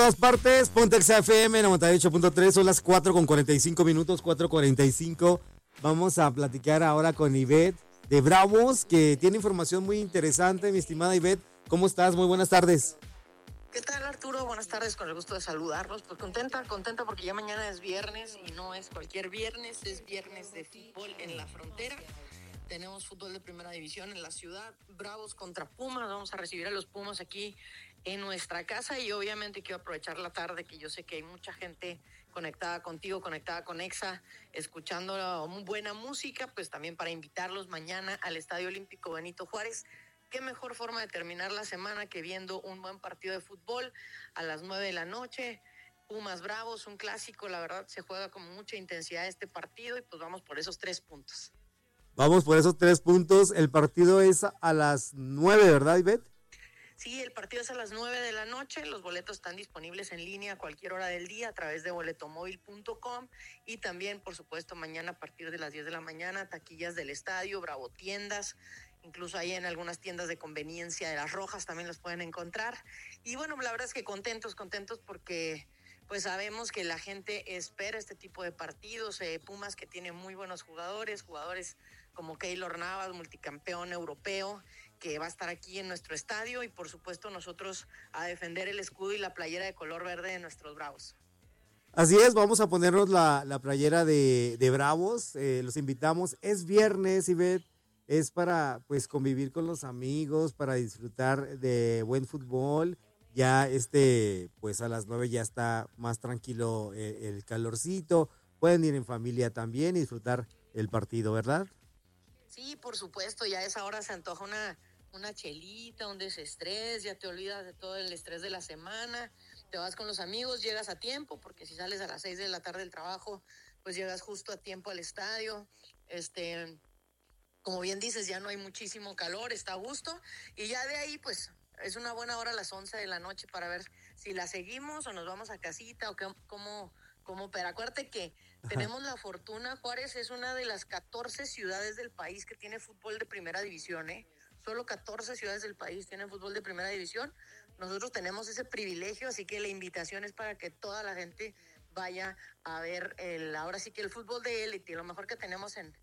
todas partes. Ponte FM 98.3, son las 4:45, 4:45. Vamos a platicar ahora con Ivette de Bravos, que tiene información muy interesante. Mi estimada Ivette, ¿cómo estás? Muy buenas tardes. ¿Qué tal, Arturo? Buenas tardes, con el gusto de saludarlos. Pues contenta porque ya mañana es viernes y no es cualquier viernes, es viernes de fútbol en la frontera. Tenemos fútbol de primera división en la ciudad, Bravos contra Pumas. Vamos a recibir a los Pumas aquí en nuestra casa y obviamente quiero aprovechar la tarde, que yo sé que hay mucha gente conectada contigo, conectada con Exa, escuchando muy buena música, pues también para invitarlos mañana al Estadio Olímpico Benito Juárez. Qué mejor forma de terminar la semana que viendo un buen partido de fútbol a las 9 de la noche. Pumas Bravos, un clásico, la verdad se juega con mucha intensidad este partido y pues vamos por esos 3 puntos. Vamos por esos 3 puntos. El partido es a las 9, ¿verdad, Ivette? Sí, el partido es a las 9 de la noche. Los boletos están disponibles en línea a cualquier hora del día a través de boletomóvil.com y también, por supuesto, mañana a partir de las 10 de la mañana, taquillas del estadio, Bravo Tiendas, incluso ahí en algunas tiendas de conveniencia de Las Rojas también los pueden encontrar. Y bueno, la verdad es que contentos porque pues sabemos que la gente espera este tipo de partidos. Pumas, que tiene muy buenos jugadores como Keylor Navas, multicampeón europeo, que va a estar aquí en nuestro estadio, y por supuesto nosotros a defender el escudo y la playera de color verde de nuestros Bravos. Así es, vamos a ponernos la playera de Bravos. Los invitamos. Es viernes, Ivette. Es para pues convivir con los amigos, para disfrutar de buen fútbol. Ya pues a las 9 ya está más tranquilo el calorcito. Pueden ir en familia también y disfrutar el partido, ¿verdad? Sí, por supuesto, ya a esa hora se antoja una chelita, un desestrés, ya te olvidas de todo el estrés de la semana, te vas con los amigos, llegas a tiempo, porque si sales a las 6 de la tarde del trabajo, pues llegas justo a tiempo al estadio. Como bien dices, ya no hay muchísimo calor, está a gusto, y ya de ahí pues es una buena hora a las 11 de la noche para ver si la seguimos o nos vamos a casita o cómo, pero acuérdate que tenemos la fortuna. Juárez es una de las 14 ciudades del país que tiene fútbol de primera división, Solo 14 ciudades del país tienen fútbol de primera división. Nosotros tenemos ese privilegio, así que la invitación es para que toda la gente vaya a ver ahora sí que el fútbol de élite, lo mejor que tenemos en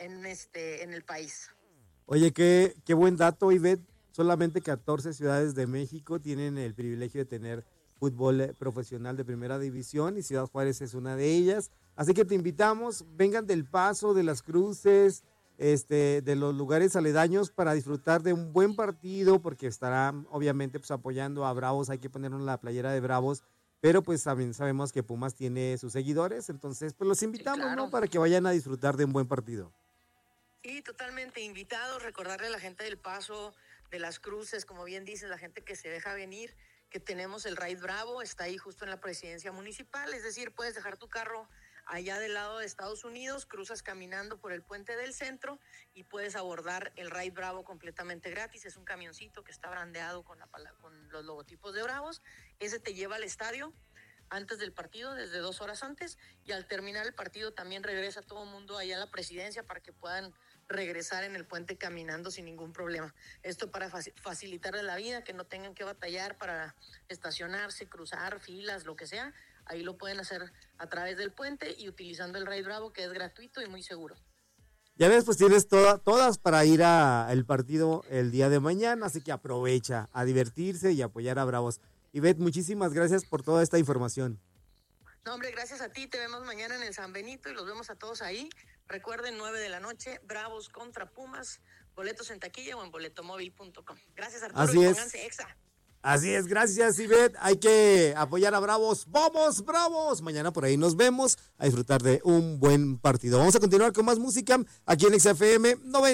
el país. Oye, qué buen dato, Ivette. Solamente 14 ciudades de México tienen el privilegio de tener fútbol profesional de primera división y Ciudad Juárez es una de ellas. Así que te invitamos, vengan del Paso, de Las Cruces, de los lugares aledaños para disfrutar de un buen partido, porque estarán obviamente pues apoyando a Bravos. Hay que ponernos la playera de Bravos, pero pues también sabemos que Pumas tiene sus seguidores, entonces pues los invitamos, sí, claro, ¿no? Para que vayan a disfrutar de un buen partido. Sí, totalmente invitados. Recordarle a la gente del Paso, de Las Cruces, como bien dices, la gente que se deja venir, que tenemos el Raid Bravo, está ahí justo en la presidencia municipal, es decir, puedes dejar tu carro allá del lado de Estados Unidos, cruzas caminando por el puente del centro y puedes abordar el Raid Bravo completamente gratis. Es un camioncito que está brandeado con los logotipos de Bravos. Ese te lleva al estadio antes del partido, desde 2 horas antes, y al terminar el partido también regresa todo el mundo allá a la presidencia para que puedan regresar en el puente caminando sin ningún problema. Esto para facilitarles la vida, que no tengan que batallar para estacionarse, cruzar filas, lo que sea. Ahí lo pueden hacer a través del puente y utilizando el Raid Bravo, que es gratuito y muy seguro. Ya ves, pues tienes todas para ir al partido el día de mañana, así que aprovecha a divertirse y apoyar a Bravos. Ivette, muchísimas gracias por toda esta información. No, hombre, gracias a ti. Te vemos mañana en el San Benito y los vemos a todos ahí. Recuerden, 9 de la noche, Bravos contra Pumas. Boletos en taquilla o en boletomóvil.com. Gracias, Arturo. Así y es. Pónganse Exa. Así es, gracias, Ivette. Hay que apoyar a Bravos. ¡Vamos, Bravos! Mañana por ahí nos vemos a disfrutar de un buen partido. Vamos a continuar con más música aquí en XFM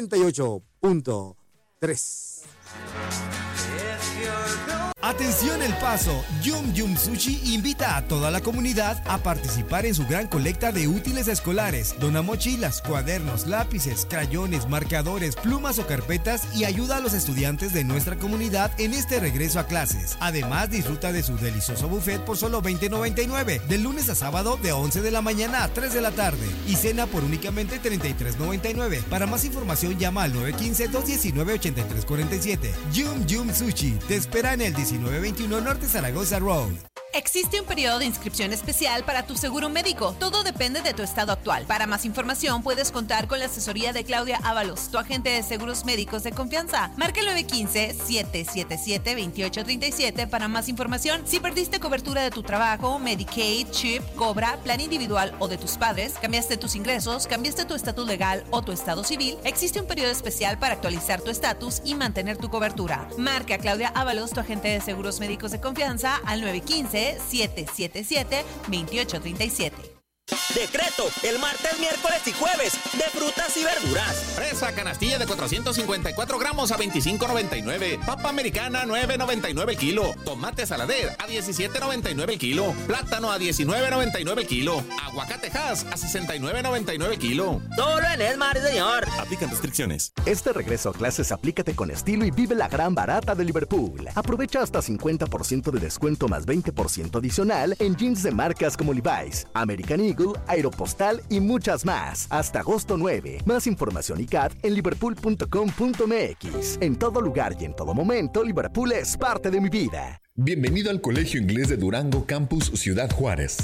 98.3. Atención El Paso, Yum Yum Sushi invita a toda la comunidad a participar en su gran colecta de útiles escolares. Dona mochilas, cuadernos, lápices, crayones, marcadores, plumas o carpetas y ayuda a los estudiantes de nuestra comunidad en este regreso a clases. Además, disfruta de su delicioso buffet por solo $20.99, de lunes a sábado de 11 de la mañana a 3 de la tarde y cena por únicamente $33.99. Para más información llama al 915-219-8347. Yum Yum Sushi te espera en el 1921 Norte Zaragoza Road. Existe un periodo de inscripción especial para tu seguro médico. Todo depende de tu estado actual. Para más información, puedes contar con la asesoría de Claudia Ábalos, tu agente de seguros médicos de confianza. Marca el 915-777-2837 para más información. Si perdiste cobertura de tu trabajo, Medicaid, CHIP, Cobra, plan individual o de tus padres, cambiaste tus ingresos, cambiaste tu estatus legal o tu estado civil, existe un periodo especial para actualizar tu estatus y mantener tu cobertura. Marca a Claudia Ábalos, tu agente de seguros médicos de confianza, al 915-777-2837. Decreto, el martes, miércoles y jueves, de frutas y verduras. Fresa canastilla de 454 gramos a $25.99. Papa americana, $9.99 el kilo. Tomate salader a $17.99 el kilo. Plátano a $19.99 el kilo. Aguacate Hass a $69.99 el kilo. Solo en Esmar, señor. Aplican restricciones. Este regreso a clases aplícate con estilo y vive la gran barata de Liverpool. Aprovecha hasta 50% de descuento más 20% adicional en jeans de marcas como Levi's, American Eagle, Aeropostal y muchas más. Hasta agosto 9. Más información y CAT en liverpool.com.mx. En todo lugar y en todo momento, Liverpool es parte de mi vida. Bienvenido al Colegio Inglés de Durango, Campus Ciudad Juárez.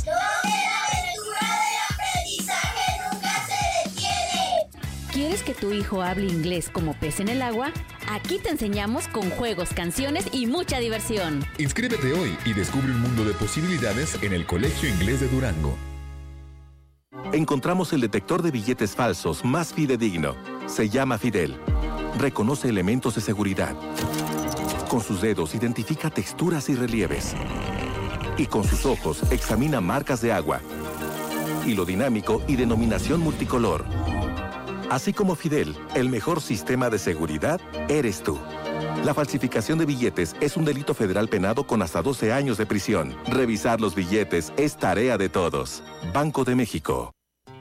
¿Quieres que tu hijo hable inglés como pez en el agua? Aquí te enseñamos con juegos, canciones y mucha diversión. Inscríbete hoy y descubre un mundo de posibilidades en el Colegio Inglés de Durango. Encontramos el detector de billetes falsos más fidedigno. Se llama Fidel. Reconoce elementos de seguridad. Con sus dedos identifica texturas y relieves. Y con sus ojos examina marcas de agua, hilo dinámico y denominación multicolor. Así como Fidel, el mejor sistema de seguridad eres tú. La falsificación de billetes es un delito federal penado con hasta 12 años de prisión. Revisar los billetes es tarea de todos. Banco de México.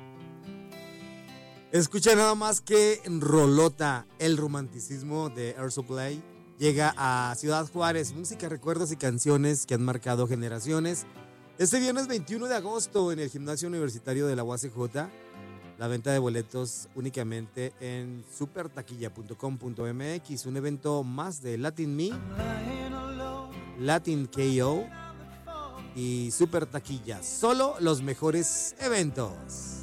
Escucha nada más que rolota. El romanticismo de Air Supply llega a Ciudad Juárez. Música, recuerdos y canciones que han marcado generaciones. Este viernes 21 de agosto en el Gimnasio Universitario de la UACJ. La venta de boletos únicamente en supertaquilla.com.mx. Un evento más de Latin Me, Latin KO y Super Taquilla. Solo los mejores eventos.